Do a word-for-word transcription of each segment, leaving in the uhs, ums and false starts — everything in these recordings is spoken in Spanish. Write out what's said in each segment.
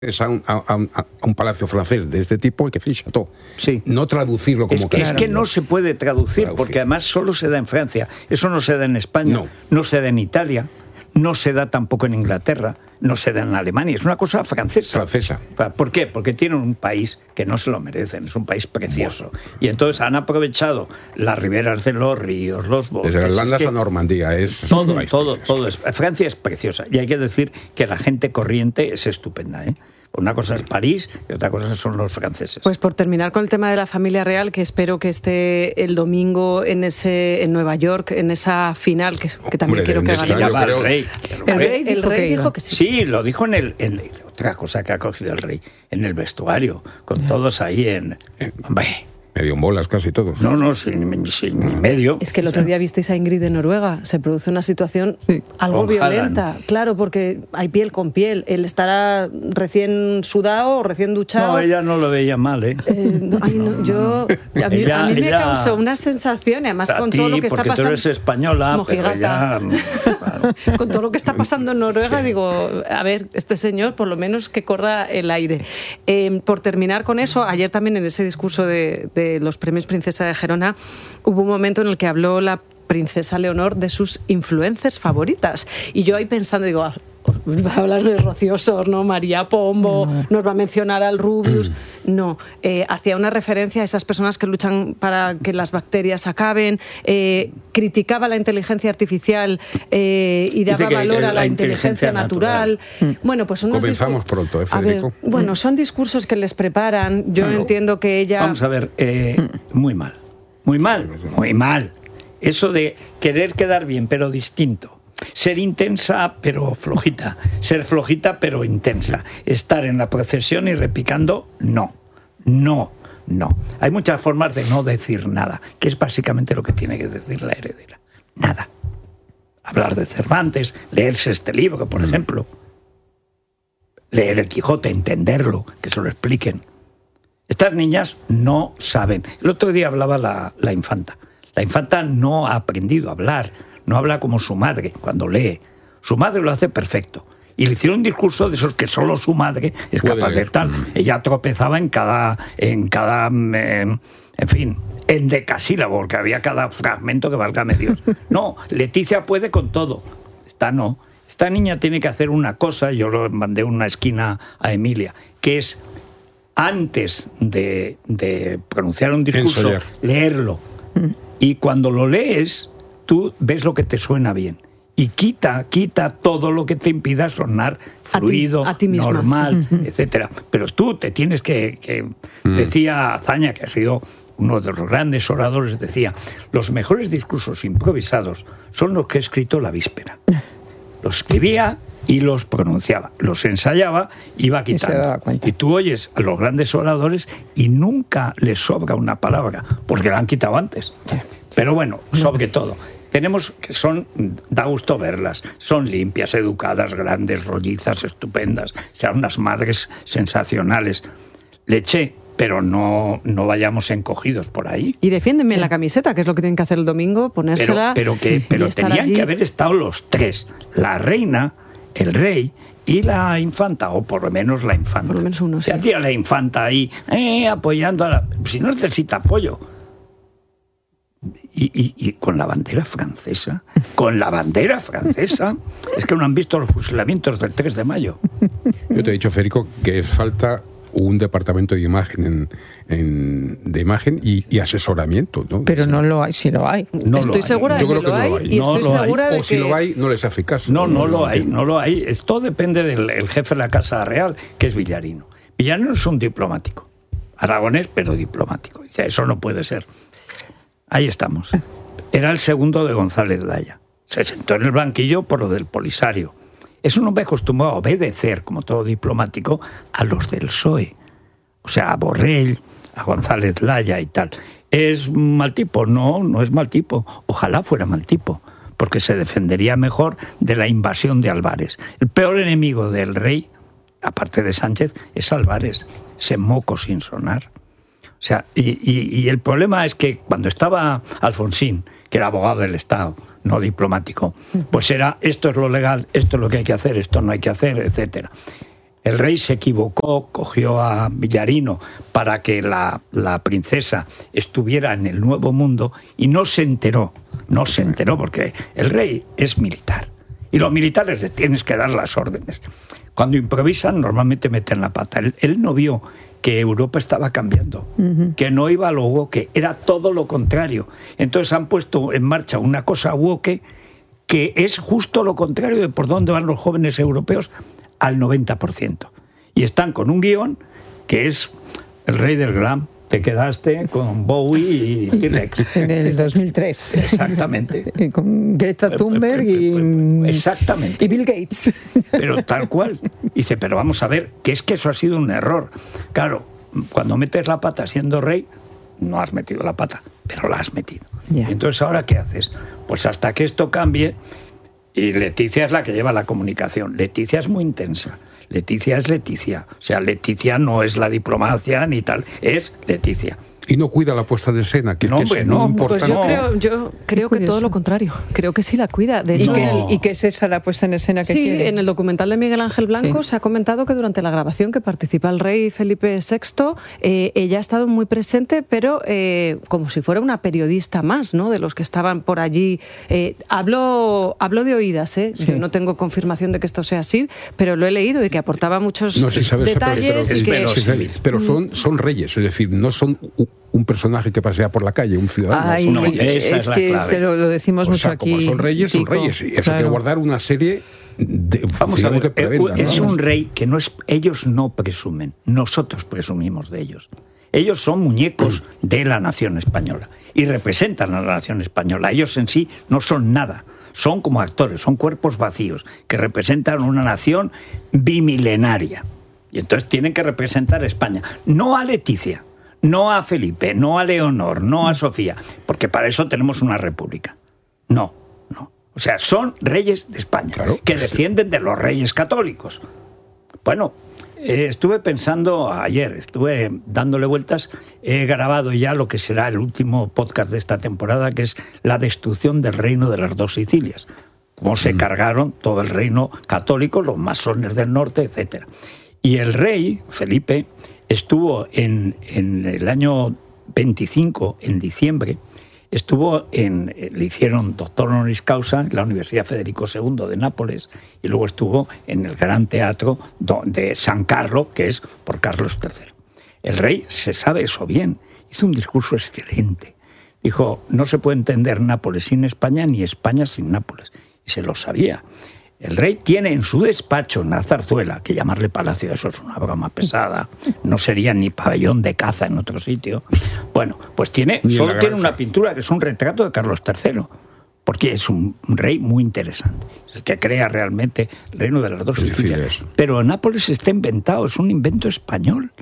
a un, a, a, a un palacio francés de este tipo, el que ficha todo. Sí. No traducirlo como es que, es que no se puede traducir, traducir, porque además solo se da en Francia. Eso no se da en España, no, no se da en Italia, no se da tampoco en Inglaterra, no se da en Alemania. Es una cosa francesa. Francesa. ¿Por qué? Porque tienen un país que no se lo merecen, es un país precioso. Bueno. Y entonces han aprovechado las riberas de los ríos, los bosques. Desde Irlanda hasta Normandía es todo, todo, todo es, Francia es preciosa. Y hay que decir que la gente corriente es estupenda, ¿eh? Una cosa es París y otra cosa son los franceses. Pues por terminar con el tema de la familia real, que espero que esté el domingo en ese en Nueva York, en esa final, que, que también Hombre, quiero que gane. Ya el rey. El rey, el rey dijo que sí. Sí, lo dijo en el... En, otra cosa que ha cogido el rey, en el vestuario, con todos ahí en... Hombre... Medio en bolas casi todos. No, no, sin, sin ni medio. Es que el otro día visteis a Ingrid de Noruega. Se produce una situación sí. algo con violenta. Haaland. Claro, porque hay piel con piel. Él estará recién sudado o recién duchado. No, ella no lo veía mal, ¿eh? eh ay, no, yo, a mí, ella, a mí me ella, causó una sensación, además con ti, todo lo que está pasando... porque tú eres española, pero ella... Con todo lo que está pasando en Noruega, sí. digo, a ver, este señor por lo menos que corra el aire. Eh, por terminar con eso, ayer también en ese discurso de, de de los premios Princesa de Gerona, hubo un momento en el que habló la princesa Leonor de sus influencers favoritas. Y yo ahí pensando, digo, va a hablar de Rocío Osorno, María Pombo, no. nos va a mencionar al Rubius. No, eh, hacía una referencia a esas personas que luchan para que las bacterias acaben, eh, criticaba la inteligencia artificial eh, y daba que, valor que a la, la inteligencia, inteligencia natural. natural. Bueno, pues unos Comenzamos discursos, pronto, ¿eh, Federico? A ver, bueno, son discursos que les preparan. Yo bueno, entiendo que ella... Vamos a ver, eh, muy mal, muy mal, muy mal. Eso de querer quedar bien, pero distinto. Ser intensa, pero flojita. Ser flojita, pero intensa. Estar en la procesión y repicando, no. No, no. Hay muchas formas de no decir nada, que es básicamente lo que tiene que decir la heredera. Nada. Hablar de Cervantes, leerse este libro, por ejemplo. Leer el Quijote, entenderlo, que se lo expliquen. Estas niñas no saben. El otro día hablaba la, la infanta. La infanta no ha aprendido a hablar, no habla como su madre cuando lee. Su madre lo hace perfecto. Y le hicieron un discurso de esos que solo su madre es capaz de tal. Ella tropezaba en cada, en cada, eh, en fin, en decasílabo, porque había cada fragmento que válgame Dios. No, Leticia puede con todo. Esta no. Esta niña tiene que hacer una cosa, yo lo mandé una esquina a Emilia, que es antes de, de pronunciar un discurso, Ensoller. leerlo. Y cuando lo lees, tú ves lo que te suena bien. Y quita, quita todo lo que te impida sonar fluido, a ti, a ti normal, sí. etcétera. Pero tú te tienes que... que mm. Decía Azaña, que ha sido uno de los grandes oradores, decía, los mejores discursos improvisados son los que he escrito la víspera. Los escribía y los pronunciaba. Los ensayaba, iba quitando. Y, y tú oyes a los grandes oradores y nunca les sobra una palabra, porque la han quitado antes. Pero bueno, sobre todo, tenemos que son, da gusto verlas, son limpias, educadas, grandes, rollizas, estupendas, sean unas madres sensacionales. Leche, pero no, no vayamos encogidos por ahí. Y defiéndeme sí. la camiseta, que es lo que tienen que hacer el domingo, ponérsela. Pero, pero, que, pero tenían allí. que haber estado los tres, la reina, el rey y la infanta, o por lo menos la infanta. Por lo menos uno, sí. Se hacía la infanta ahí, eh, apoyando a la... Si no necesita apoyo. Y, y, y con la bandera francesa, con la bandera francesa, es que no han visto los fusilamientos del tres de mayo. Yo te he dicho, Federico, que falta un departamento de imagen en, en, de imagen y, y asesoramiento, ¿no? Pero no lo hay, si lo hay. No estoy lo segura hay. de que, que lo hay, hay. Y no estoy segura hay. de o si que... lo hay, no les hace caso. No, no, no lo hay, no lo hay. Esto depende del el jefe de la Casa Real, que es Villarino. Villarino es un diplomático, aragonés, pero diplomático. Dice, eso no puede ser. Ahí estamos. Era el segundo de González Laya. Se sentó en el banquillo por lo del Polisario. Es un hombre acostumbrado a obedecer, como todo diplomático, a los del P S O E. O sea, a Borrell, a González Laya y tal. ¿Es mal tipo? No, no es mal tipo. Ojalá fuera mal tipo, porque se defendería mejor de la invasión de Álvarez. El peor enemigo del rey, aparte de Sánchez, es Álvarez. Ese moco sin sonar. O sea, y, y, y el problema es que cuando estaba Alfonsín, que era abogado del Estado, no diplomático, pues era esto es lo legal, esto es lo que hay que hacer, esto no hay que hacer, etcétera. El rey se equivocó, cogió a Villarino para que la, la princesa estuviera en el Nuevo Mundo y no se enteró, no se enteró porque el rey es militar y los militares le tienes que dar las órdenes. Cuando improvisan normalmente meten la pata. Él, él no vio que Europa estaba cambiando, uh-huh. que no iba a lo woke, era todo lo contrario. Entonces han puesto en marcha una cosa woke que es justo lo contrario de por dónde van los jóvenes europeos al noventa por ciento. Y están con un guión que es el rey del glam. Te quedaste con Bowie y T-Rex. En el dos mil tres. Exactamente. Con Greta Thunberg y... Exactamente. Y Bill Gates. Pero tal cual. Dice, pero vamos a ver, que es que eso ha sido un error. Claro, cuando metes la pata siendo rey, no has metido la pata, pero la has metido. Yeah. Entonces, ¿ahora qué haces? Pues hasta que esto cambie... Y Leticia es la que lleva la comunicación. Leticia es muy intensa. Leticia es Leticia. O sea, Leticia no es la diplomacia ni tal, es Leticia. Y no cuida la puesta de escena, que, no, que es hombre, muy no, importante. Pues yo creo, yo creo que todo lo contrario. Creo que sí la cuida. De hecho, ¿Y, el, ¿Y qué es esa la puesta en escena que sí, quiere? En el documental de Miguel Ángel Blanco sí. se ha comentado que durante la grabación que participa el rey Felipe sexto, eh, ella ha estado muy presente, pero eh, como si fuera una periodista más, ¿no? De los que estaban por allí. Eh, hablo, hablo de oídas, ¿eh? Sí. Yo no tengo confirmación de que esto sea así, pero lo he leído y que aportaba muchos no, sí, sabes, detalles. Pero, y que... sí, pero son, son reyes, es decir, no son un personaje que pasea por la calle, un ciudadano. Ay, no, esa es, es la que clave. Se lo, lo decimos o mucho sea, aquí. Como son reyes, son Kiko, reyes. Y eso claro. hay que guardar una serie de, vamos a ver, de preventa, es ¿no? un rey que no es, ellos no presumen, nosotros presumimos de ellos. Ellos son muñecos de la nación española y representan a la nación española. Ellos en sí no son nada. Son como actores, son cuerpos vacíos que representan una nación bimilenaria. Y entonces tienen que representar a España, no a Leticia, no a Felipe, no a Leonor, no a Sofía, porque para eso tenemos una república. No, no. O sea, son reyes de España, claro, que descienden de los reyes católicos. Bueno, eh, estuve pensando ayer, estuve dándole vueltas, he grabado ya lo que será el último podcast de esta temporada, que es la destrucción del reino de las dos Sicilias. Cómo se cargaron todo el reino católico, los masones del norte, etcétera. Y el rey, Felipe, estuvo en, en el año veinticinco, en diciembre, estuvo en, le hicieron doctor honoris causa en la Universidad Federico segundo de Nápoles y luego estuvo en el Gran Teatro de San Carlo, que es por Carlos tercero. El rey se sabe eso bien, hizo un discurso excelente. Dijo, no se puede entender Nápoles sin España ni España sin Nápoles. Y se lo sabía. El rey tiene en su despacho una zarzuela, que llamarle palacio, eso es una broma pesada, no sería ni pabellón de caza en otro sitio. Bueno, pues tiene, solo tiene una pintura que es un retrato de Carlos tercero, porque es un, un rey muy interesante, es el que crea realmente el reino de las dos Sicilias. Pero Nápoles está inventado, es un invento español.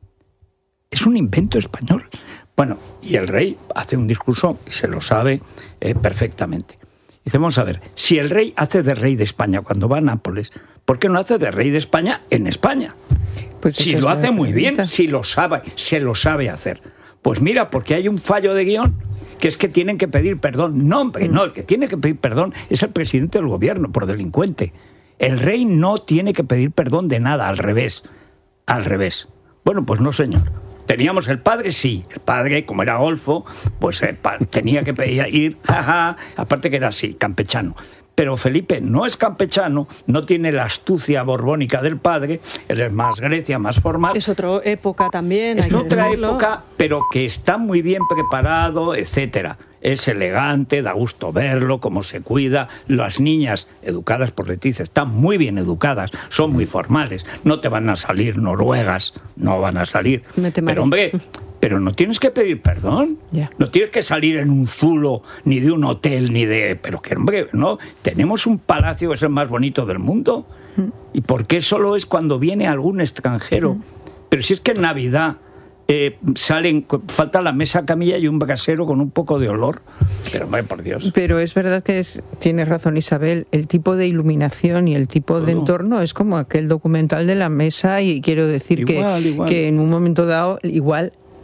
Es un invento español. Bueno, y el rey hace un discurso y se lo sabe eh, perfectamente. Dice, vamos a ver, si el rey hace de rey de España cuando va a Nápoles, ¿por qué no hace de rey de España en España? Pues si lo hace muy bien, si lo sabe, se lo sabe hacer. Pues mira, porque hay un fallo de guión, que es que tienen que pedir perdón. No, hombre, no, el que tiene que pedir perdón es el presidente del gobierno, por delincuente. El rey no tiene que pedir perdón de nada, al revés, al revés. Bueno, pues no, señor. Teníamos el padre, sí, el padre, como era golfo, pues eh, pa, tenía que pedir, ir, jaja, aparte que era así, campechano. Pero Felipe no es campechano, no tiene la astucia borbónica del padre, él es más Grecia, más formal. Es otra época también, es hay que otra decirlo. época, pero que está muy bien preparado, etcétera. Es elegante, da gusto verlo, cómo se cuida. Las niñas educadas por Leticia están muy bien educadas, son muy formales. No te van a salir noruegas, no van a salir. Pero hombre, pero no tienes que pedir perdón. Yeah. No tienes que salir en un zulo, ni de un hotel, ni de... Pero que hombre, no, tenemos un palacio que es el más bonito del mundo. Mm. ¿Y por qué solo es cuando viene algún extranjero? Mm. Pero si es que en Navidad... Eh, salen, falta la mesa camilla y un brasero con un poco de olor, pero hombre, por Dios. Pero es verdad que es, tienes razón Isabel, el tipo de iluminación y el tipo Todo. de entorno es como aquel documental de la mesa y quiero decir igual, que, igual. que en un momento dado igual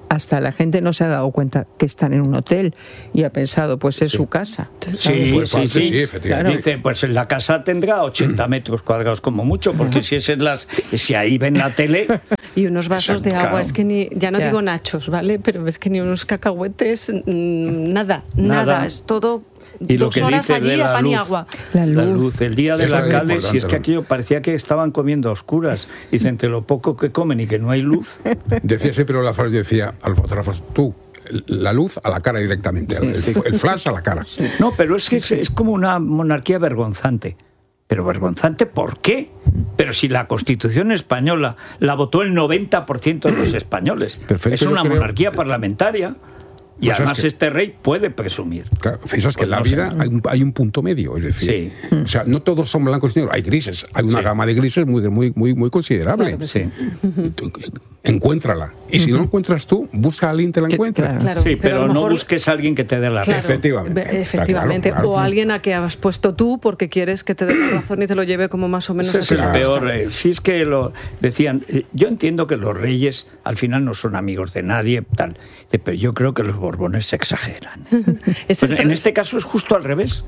hasta la gente no se ha dado cuenta que están en un hotel y ha pensado, pues es Sí. su casa. Sí, Pues, sí, sí, sí. sí, efectivamente. Dice, pues la casa tendrá ochenta metros cuadrados como mucho, porque si es en las, si ahí ven la tele, Y unos vasos de agua, Claro. es que ni, ya no Ya. digo nachos, ¿vale? Pero es que ni unos cacahuetes, mm, nada, nada, Nada. es todo y lo dos que horas dice allí de a la pan y luz, agua. La la luz. luz, el día del Esto es muy alcalde, si importante, es que ¿no? aquello parecía que estaban comiendo a oscuras. Dicen, entre lo poco que comen y que no hay luz. Decía siempre la frase, decía a los fotógrafos, tú, la luz a la cara directamente, el, el flash a la cara. No, pero es que es, es como una monarquía vergonzante. Pero vergonzante, ¿por qué? Pero si la Constitución española la votó el noventa por ciento de los españoles. Perfecto, es yo una creo- monarquía parlamentaria. Y Pues es además que- este rey puede presumir. Claro, fíjate que Pues en la no sé. vida hay un, hay un punto medio, es decir, Sí. o sea, no todos son blancos y negros, hay grises, hay una Sí. gama de grises muy, muy, muy, muy considerable. Claro que Sí, Tú, encuéntrala. Y si no la encuentras tú, busca a alguien que la Que- encuentre. claro. Claro, sí pero pero, a lo no mejor- busques a alguien que te dé la Claro, razón. Efectivamente, ve- efectivamente. está claro, O claro. alguien a que has puesto tú porque quieres que te dé la razón y te lo lleve como más o menos Ese es así el te gusta. peor. eh, Si es que lo decían, eh, yo entiendo que los reyes al final no son amigos de nadie, tal, eh, pero yo creo que los borbones se exageran. Es el Pues en tra- este caso es justo al revés.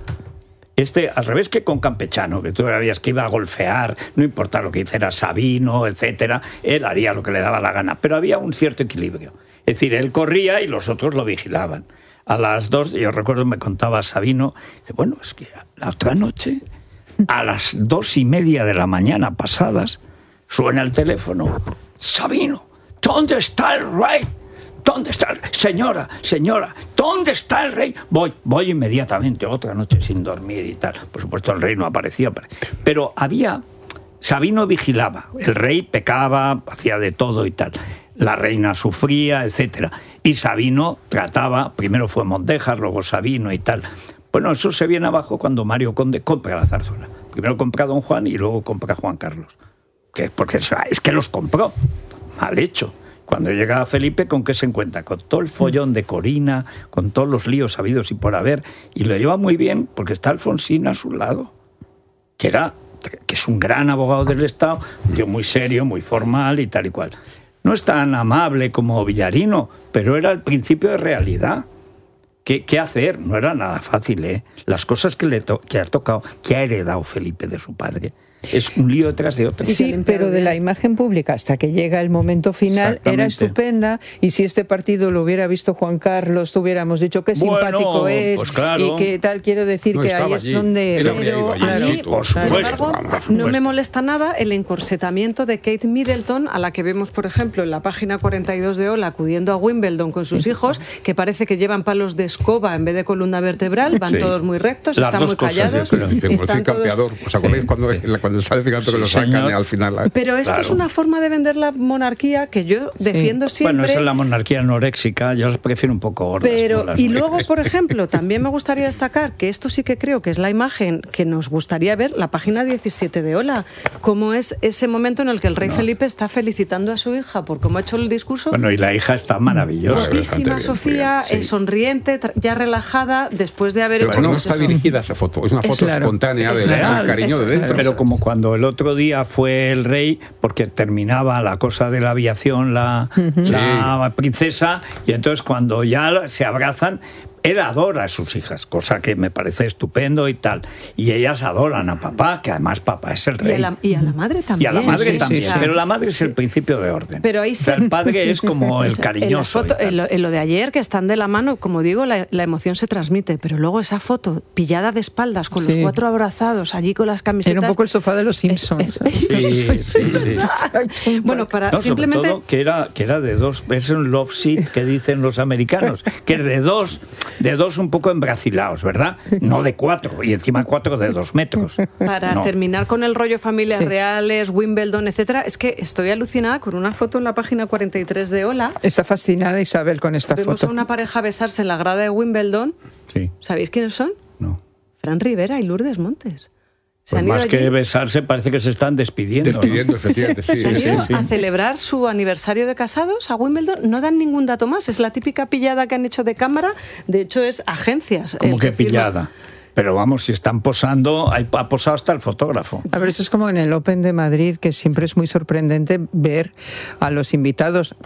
Este, al revés que con Campechano, que tú sabías que iba a golfear, no importa lo que hiciera Sabino, etcétera, él haría lo que le daba la gana, pero había un cierto equilibrio. Es decir, él corría y los otros lo vigilaban. A las dos, yo recuerdo, me contaba Sabino, dice, bueno, es que la otra noche, a las dos y media de la mañana pasadas, suena el teléfono, Sabino, ¿dónde está el rey? ¿Dónde está el rey? Señora, señora, ¿dónde está el rey? Voy, voy inmediatamente, otra noche sin dormir y tal. Por supuesto, el rey no aparecía, pero había... Sabino vigilaba, el rey pecaba, hacía de todo y tal. La reina sufría, etcétera. Y Sabino trataba, primero fue Mondejar, luego Sabino y tal. Bueno, eso se viene abajo cuando Mario Conde compra la zarzuela. Primero compra a Don Juan y luego compra a Juan Carlos. Que, porque es que los compró, mal hecho. Cuando llega Felipe, ¿con qué se encuentra? Con todo el follón de Corina, con todos los líos habidos y por haber, y lo lleva muy bien porque está Alfonsín a su lado, que era que es un gran abogado del Estado, un tío muy serio, muy formal y tal y cual. No es tan amable como Villarino, pero era el principio de realidad. ¿Qué, qué hacer? No era nada fácil, ¿eh? Las cosas que le to- que ha tocado, que ha heredado Felipe de su padre, es un lío detrás de otro. Y se Sí, limpiaron pero de bien. la imagen pública hasta que llega el momento final era Exactamente. estupenda, y si este partido lo hubiera visto Juan Carlos, tuviéramos dicho qué Bueno, simpático es pues claro. y qué tal, quiero decir No que ahí estaba es allí. donde... Él habría Pero ido allí, a mí, sí, por sin supuesto, embargo, vamos, por no supuesto. me molesta nada el encorsetamiento de Kate Middleton, a la que vemos, por ejemplo, en la página cuarenta y dos de Hola, acudiendo a Wimbledon con sus hijos, que parece que llevan palos de escoba en vez de columna vertebral, van Sí. todos muy rectos, Las están dos muy cosas, callados. yo creo. Pero como están el todos- campeador, ¿os acordáis cuando, cuando sale fíjate que lo Sí, sacan señor. al final? la- Pero esto Claro. es una forma de vender la monarquía que yo Sí. defiendo siempre. Bueno, esa es la monarquía anoréxica, yo las prefiero un poco gordas. Pero, ¿no? Las y nuestras. luego, por ejemplo, también me gustaría destacar que esto sí que creo que es la imagen que nos gustaría ver, la página diecisiete de Hola, cómo es ese momento en el que el rey Felipe está felicitando a su hija por cómo ha hecho el discurso. Bueno, y la hija está maravillosa. Bueno, bastante Guapísima bien, Sofía, muy bien, eh, sí. sonriente, tra- ya relajada, después de haber Pero hecho... no pues está eso. dirigida esa foto, es una foto claro. espontánea Es del del real, cariño de eso, dentro. Pero como cuando el otro día fue el rey, porque terminaba la cosa de la aviación, la, la princesa, y entonces cuando ya se abrazan, él adora a sus hijas, cosa que me parece estupendo y tal. Y ellas adoran a papá, que además papá es el Y rey. a, la, y a la madre Y también. a la madre Sí, sí, también, sí. pero la madre es el principio de orden. Pero ahí O sea, se- el padre es como el O sea, cariñoso. En, la foto- y tal. en lo, en lo de ayer, que están de la mano, como digo, la, la emoción se transmite, pero luego esa foto pillada de espaldas, con Sí. los cuatro abrazados, allí con las camisetas... Era un poco el sofá de los Simpsons. Sí, sí, sí. Bueno, para No, sobre simplemente... todo que era, que era de dos, es un love seat que dicen los americanos, que es de dos, de dos un poco embracilados, ¿verdad? No de cuatro, y encima cuatro de dos metros. Para No. terminar con el rollo familias Sí. reales, Wimbledon, etcétera, es que estoy alucinada con una foto en la página cuarenta y tres de Hola. Está fascinada Isabel con esta Vemos foto. a una pareja besarse en la grada de Wimbledon. Sí, ¿Sabéis quiénes son? no. Fran Rivera y Lourdes Montes. Se Pues han ido más allí, que besarse, parece que se están despidiendo. ¿no? Despidiendo, efectivamente, sí. se han sí, ido sí. a celebrar su aniversario de casados a Wimbledon. No dan ningún dato más. Es la típica pillada que han hecho de cámara. De hecho, es agencias. Como el que firma. pillada. Pero vamos, si están posando, hay- ha posado hasta el fotógrafo. A ver, eso es como en el Open de Madrid, que siempre es muy sorprendente ver a los invitados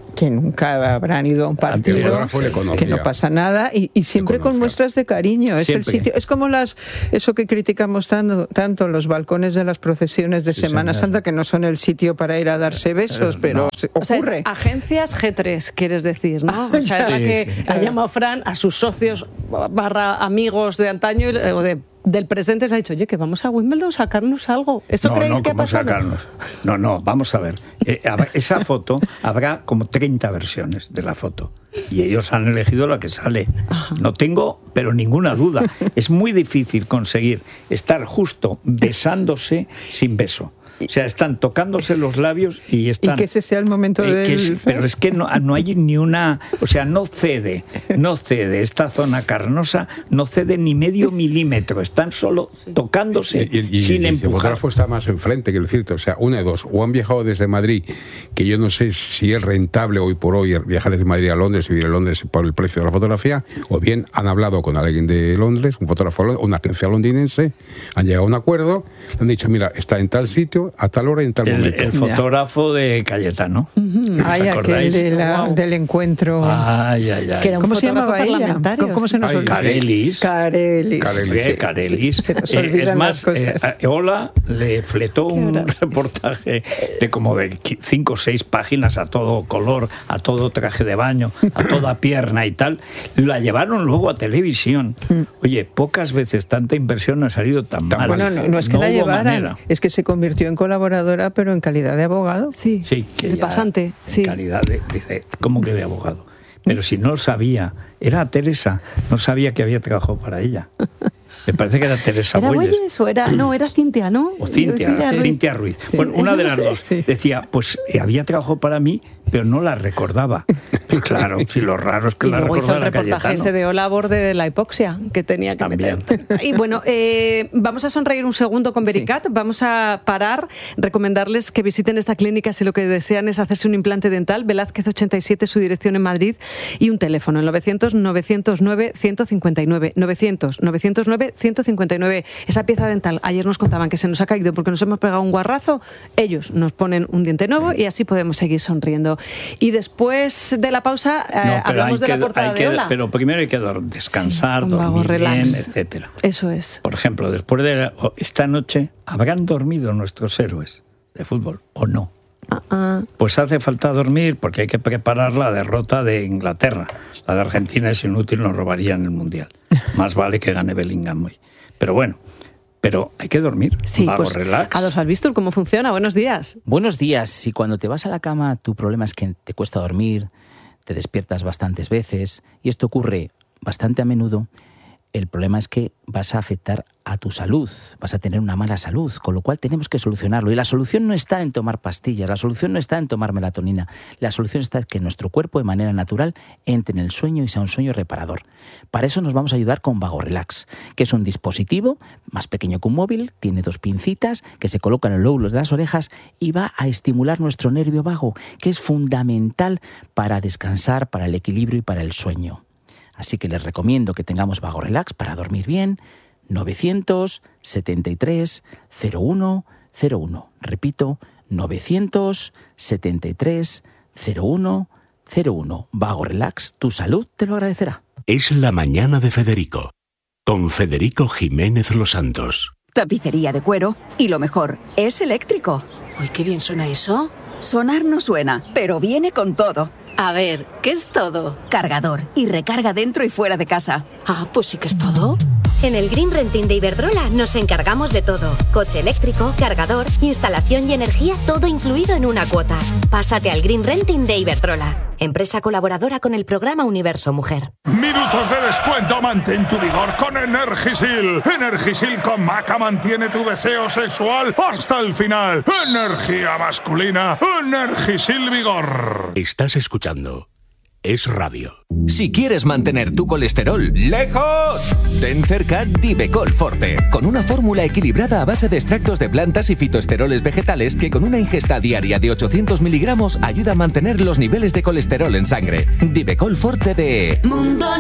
que nunca habrán ido a un partido, que no pasa nada, y, y siempre con muestras de cariño. Es siempre. el sitio, es como las eso que criticamos tanto, tanto los balcones de las procesiones de sí, Semana señor. Santa, que no son el sitio para ir a darse besos, pero, pero no. ocurre. O sea, agencias G tres, quieres decir, ¿no? O sea, es la que sí, sí, claro. ha llamado Fran a sus socios barra amigos de antaño o de del presente, se ha dicho, oye, que vamos a Wimbledon, sacarnos algo. ¿Eso no, creéis no, que ha pasado? Sacarnos. No, no, vamos a ver. Eh, esa foto, habrá como treinta versiones de la foto. Y ellos han elegido la que sale. Ajá. No tengo, pero ninguna duda. Es muy difícil conseguir estar justo besándose sin beso. O sea, están tocándose los labios y están... Y que ese sea el momento eh, del... Es, pero es que no, no hay ni una... O sea, no cede, no cede. Esta zona carnosa no cede ni medio milímetro. Están solo tocándose y, y, y, sin y, empujar. El fotógrafo está más enfrente que el cierto. O sea, una de dos. O han viajado desde Madrid, que yo no sé si es rentable hoy por hoy viajar desde Madrid a Londres y vivir en Londres por el precio de la fotografía, o bien han hablado con alguien de Londres, un fotógrafo, una agencia londinense, han llegado a un acuerdo, han dicho, mira, está en tal sitio, a tal hora y en tal el, momento. El fotógrafo ya. de Cayetano. Uh-huh. Ay, aquel de la, wow. del encuentro. Ay, ay, ay. ¿Cómo se llamaba ella? ¿Cómo se nos olvidó? Carelis. Carelis. Carelis. Sí, Carelis. Se nos olvidan eh, es más, las cosas. Eh, Ola le fletó un reportaje de como de cinco o seis páginas a todo color, a todo traje de baño, a toda pierna y tal. La llevaron luego a televisión. Oye, pocas veces tanta inversión no ha salido tan mal. Bueno, no, no es que no la llevaran, manera. Es que se convirtió en colaboradora, pero en calidad de abogado. Sí, sí que de pasante. Sí. En calidad de, de, ¿cómo que de abogado? Pero si no sabía, era Teresa, no sabía que había trabajado para ella. Me parece que era Teresa ¿Era Bueyes. Bueyes o era, no, era Cintia, ¿no? O Cintia, Cintia Ruiz. Cintia Ruiz. Sí. Bueno, una de las dos. Sí. Decía, pues había trabajado para mí, pero no la recordaba. Claro, si lo raro es que y la luego recordaba. Hizo el reportaje ese de Ola a borde de la hipoxia que tenía que También. meter. Y bueno, eh, vamos a sonreír un segundo con Vericat. Sí. Vamos a parar, recomendarles que visiten esta clínica si lo que desean es hacerse un implante dental. Velázquez ochenta y siete, su dirección en Madrid, y un teléfono, el novecientos, novecientos nueve, ciento cincuenta y nueve. novecientos, novecientos nueve, ciento cincuenta y nueve. Esa pieza dental, ayer nos contaban que se nos ha caído porque nos hemos pegado un guarrazo. Ellos nos ponen un diente nuevo y así podemos seguir sonriendo. Y después de la pausa eh, no, hablamos de que, la portada que, de Ola. Pero primero hay que descansar, sí, dormir relax. bien, etcétera. Eso es. Por ejemplo, después de la, esta noche, ¿habrán dormido nuestros héroes de fútbol o no? Uh-uh. Pues hace falta dormir porque hay que preparar la derrota de Inglaterra. La de Argentina es inútil, nos robarían el Mundial. Más vale que gane Bellingham hoy. Pero bueno, pero hay que dormir. Sí, Vago, pues, relax. Adolfo Albistur, ¿cómo funciona? Buenos días. Buenos días. Si cuando te vas a la cama tu problema es que te cuesta dormir, te despiertas bastantes veces, y esto ocurre bastante a menudo, el problema es que vas a afectar a tu salud, vas a tener una mala salud, con lo cual tenemos que solucionarlo. Y la solución no está en tomar pastillas, la solución no está en tomar melatonina, la solución está en que nuestro cuerpo de manera natural entre en el sueño y sea un sueño reparador. Para eso nos vamos a ayudar con Vago Relax, que es un dispositivo más pequeño que un móvil, tiene dos pincitas que se colocan en los lóbulos de las orejas y va a estimular nuestro nervio vago, que es fundamental para descansar, para el equilibrio y para el sueño. Así que les recomiendo que tengamos Vago Relax para dormir bien. novecientos setenta y tres, cero uno cero uno. Repito, novecientos setenta y tres, cero uno cero uno. Vago Relax, tu salud te lo agradecerá. Es la mañana de Federico, con Federico Jiménez Los Santos. Tapicería de cuero y lo mejor, es eléctrico. Uy, qué bien suena eso. Sonar no suena, pero viene con todo. A ver, ¿qué es todo? Cargador y recarga dentro y fuera de casa. Ah, pues sí que es todo. En el Green Renting de Iberdrola nos encargamos de todo. Coche eléctrico, cargador, instalación y energía, todo incluido en una cuota. Pásate al Green Renting de Iberdrola, empresa colaboradora con el programa Universo Mujer. Minutos de descuento, mantén tu vigor con Energisil. Energisil con maca mantiene tu deseo sexual hasta el final. Energía masculina, Energisil Vigor. Estás escuchando Es Radio. Si quieres mantener tu colesterol lejos, ten cerca Divecol Forte, con una fórmula equilibrada a base de extractos de plantas y fitoesteroles vegetales que con una ingesta diaria de ochocientos miligramos ayuda a mantener los niveles de colesterol en sangre. Divecol Forte de Mundo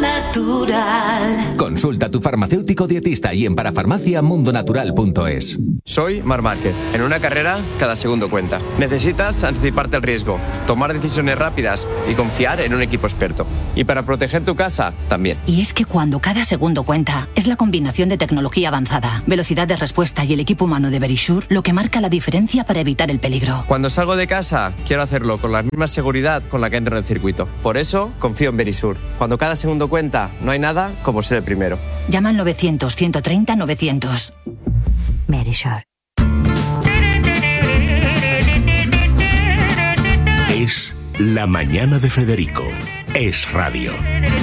Natural. Consulta a tu farmacéutico dietista y en parafarmacia mundonatural punto es. Soy Marc Márquez. En una carrera, cada segundo cuenta. Necesitas anticiparte al riesgo, tomar decisiones rápidas y confiar en un equipo experto. Y para proteger tu casa, también. Y es que cuando cada segundo cuenta, es la combinación de tecnología avanzada, velocidad de respuesta y el equipo humano de Verisure lo que marca la diferencia para evitar el peligro. Cuando salgo de casa, quiero hacerlo con la misma seguridad con la que entro en el circuito. Por eso, confío en Verisure. Cuando cada segundo cuenta, no hay nada como ser el primero. Llama al novecientos, ciento treinta, novecientos. Verisure. Es La Mañana de Federico. Es radio.